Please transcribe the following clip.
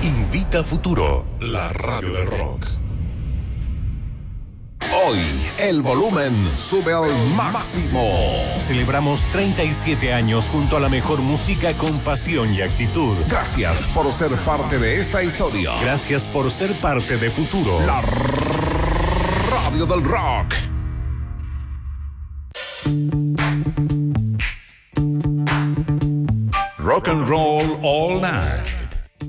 Invita Futuro, la radio del rock. Hoy el volumen sube al máximo. Celebramos 37 años junto a la mejor música con pasión y actitud. Gracias por ser parte de esta historia. Gracias por ser parte de Futuro, la radio del rock. Rock and roll all night.